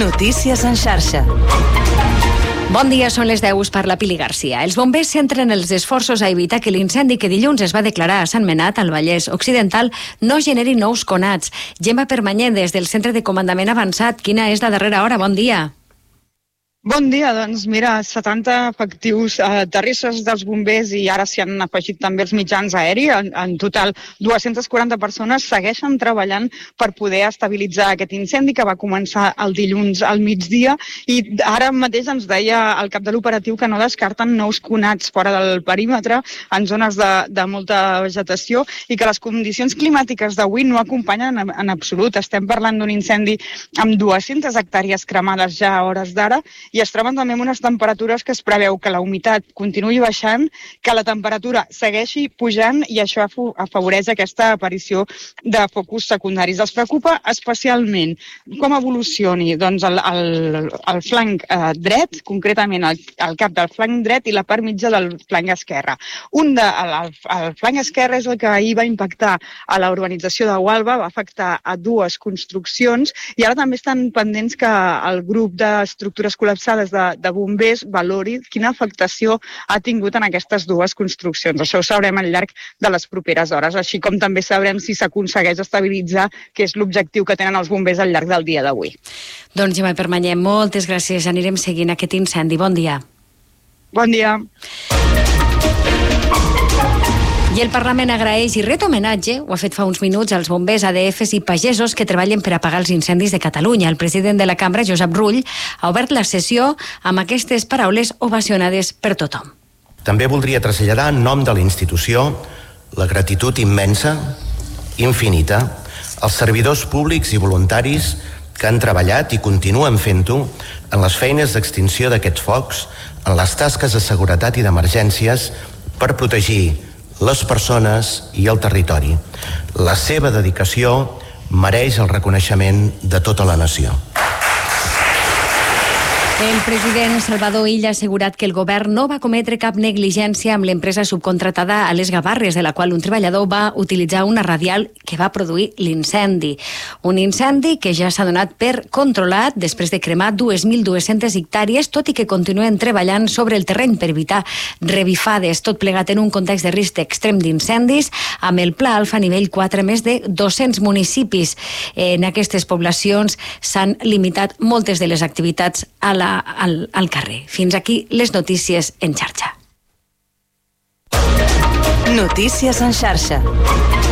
Notícies en xarxa. Bon dia, són les 10, parla Pili Garcia. Els bombers centren els esforços a evitar que l'incendi que dilluns es va declarar a Sant Menat, al Vallès Occidental, no generi nous conats. Gemma Permanyer, des del Centre de Comandament Avançat, quina és la darrera hora? Bon dia. Bon dia, doncs mira, 70 efectius terrestres dels bombers i ara s'hi han afegit també els mitjans aeris. En total, 240 persones segueixen treballant per poder estabilitzar aquest incendi que va començar el dilluns al migdia i ara mateix ens deia el cap de l'operatiu que no descarten nous conats fora del perímetre en zones de molta vegetació i que les condicions climàtiques d'avui no acompanyen en absolut. Estem parlant d'un incendi amb 200 hectàrees cremades ja a hores d'ara i es troben també amb unes temperatures que es preveu que la humitat continuï baixant, que la temperatura segueixi pujant i això afavoreix aquesta aparició de focus secundaris. Els preocupa especialment com evolucioni doncs, el flanc dret, concretament el cap del flanc dret i la part mitja del flanc esquerre. El flanc esquerre és el que ahir va impactar a la urbanització de Gualba, va afectar a dues construccions i ara també estan pendents que el grup d'estructures col·lapsades de bombers valori quina afectació ha tingut en aquestes dues construccions. Això ho sabrem al llarg de les properes hores, així com també sabrem si s'aconsegueix estabilitzar, que és l'objectiu que tenen els bombers al llarg del dia d'avui. Doncs Gemma Permanyer, moltes gràcies. Anirem seguint aquest incendi. Bon dia. Bon dia. I el Parlament agraeix i ret homenatge, ho ha fet fa uns minuts, als bombers, ADFs i pagesos que treballen per apagar els incendis de Catalunya. El president de la cambra, Josep Rull, ha obert la sessió amb aquestes paraules ovacionades per tothom. També voldria traslladar en nom de la institució la gratitud immensa, infinita, als servidors públics i voluntaris que han treballat i continuen fent-ho en les feines d'extinció d'aquests focs, en les tasques de seguretat i d'emergències per protegir les persones i el territori. La seva dedicació mereix el reconeixement de tota la nació. El president Salvador Illa ha assegurat que el govern no va cometre cap negligència amb l'empresa subcontratada a les Gavarres, de la qual un treballador va utilitzar una radial que va produir l'incendi. Un incendi que ja s'ha donat per controlat després de cremar 2.200 hectàrees, tot i que continuen treballant sobre el terreny per evitar revifades, tot plegat en un context de risc extrem d'incendis, amb el Pla Alfa nivell 4, més de 200 municipis. En aquestes poblacions s'han limitat moltes de les activitats al carrer. Fins aquí les notícies en xarxa. Notícies en xarxa.